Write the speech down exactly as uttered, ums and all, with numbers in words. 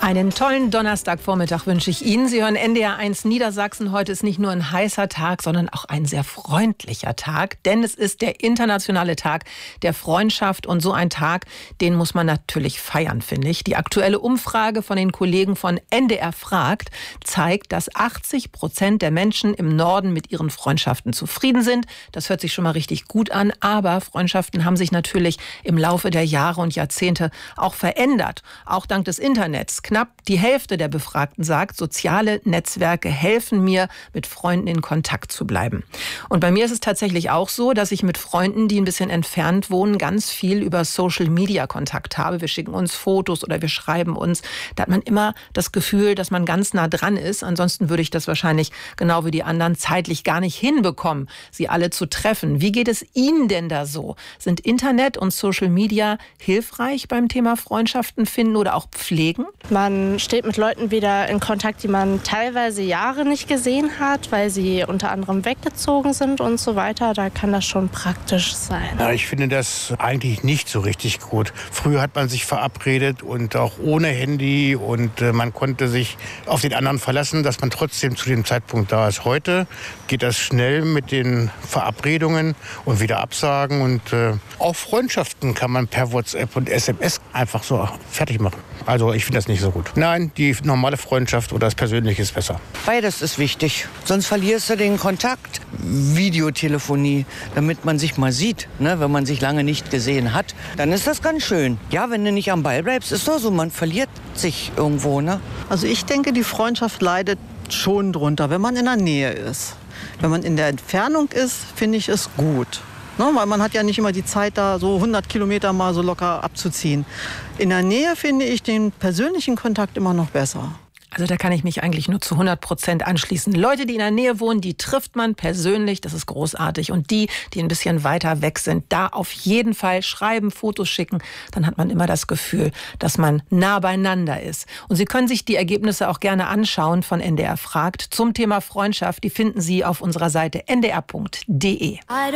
Einen tollen Donnerstagvormittag wünsche ich Ihnen. Sie hören N D R eins Niedersachsen. Heute ist nicht nur ein heißer Tag, sondern auch ein sehr freundlicher Tag. Denn es ist der internationale Tag der Freundschaft. Und so ein Tag, den muss man natürlich feiern, finde ich. Die aktuelle Umfrage von den Kollegen von N D R fragt, zeigt, dass achtzig Prozent der Menschen im Norden mit ihren Freundschaften zufrieden sind. Das hört sich schon mal richtig gut an. Aber Freundschaften haben sich natürlich im Laufe der Jahre und Jahrzehnte auch verändert. Auch dank des Internets. Knapp die Hälfte der Befragten sagt, soziale Netzwerke helfen mir, mit Freunden in Kontakt zu bleiben. Und bei mir ist es tatsächlich auch so, dass ich mit Freunden, die ein bisschen entfernt wohnen, ganz viel über Social Media Kontakt habe. Wir schicken uns Fotos oder wir schreiben uns. Da hat man immer das Gefühl, dass man ganz nah dran ist. Ansonsten würde ich das wahrscheinlich genau wie die anderen zeitlich gar nicht hinbekommen, sie alle zu treffen. Wie geht es Ihnen denn da so? Sind Internet und Social Media hilfreich beim Thema Freundschaften finden oder auch pflegen? Man steht mit Leuten wieder in Kontakt, die man teilweise Jahre nicht gesehen hat, weil sie unter anderem weggezogen sind und so weiter. Da kann das schon praktisch sein. Ja, ich finde das eigentlich nicht so richtig gut. Früher hat man sich verabredet und auch ohne Handy und äh, man konnte sich auf den anderen verlassen, dass man trotzdem zu dem Zeitpunkt da ist. Heute geht das schnell mit den Verabredungen und wieder Absagen und äh, auch Freundschaften kann man per WhatsApp und S M S einfach so fertig machen. Also ich finde das nicht so gut. Nein, die normale Freundschaft oder das Persönliche ist besser. Beides ist wichtig, sonst verlierst du den Kontakt. Videotelefonie, damit man sich mal sieht, ne? Wenn man sich lange nicht gesehen hat, dann ist das ganz schön. Ja, wenn du nicht am Ball bleibst, ist doch so, man verliert sich irgendwo, ne? Also ich denke, die Freundschaft leidet schon drunter, wenn man in der Nähe ist. Wenn man in der Entfernung ist, finde ich es gut. Ne, weil man hat ja nicht immer die Zeit, da so hundert Kilometer mal so locker abzuziehen. In der Nähe finde ich den persönlichen Kontakt immer noch besser. Also da kann ich mich eigentlich nur zu hundert Prozent anschließen. Leute, die in der Nähe wohnen, die trifft man persönlich, das ist großartig. Und die, die ein bisschen weiter weg sind, da auf jeden Fall schreiben, Fotos schicken. Dann hat man immer das Gefühl, dass man nah beieinander ist. Und Sie können sich die Ergebnisse auch gerne anschauen von N D R fragt zum Thema Freundschaft. Die finden Sie auf unserer Seite n d r punkt d e.